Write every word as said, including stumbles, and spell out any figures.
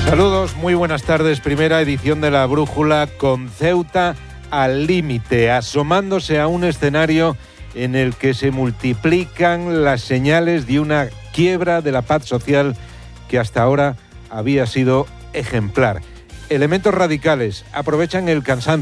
Saludos, muy buenas tardes. Primera edición de La Brújula con Ceuta al límite, asomándose a un escenario en el que se multiplican las señales de una quiebra de la paz social que hasta ahora había sido ejemplar. Elementos radicales aprovechan el cansancio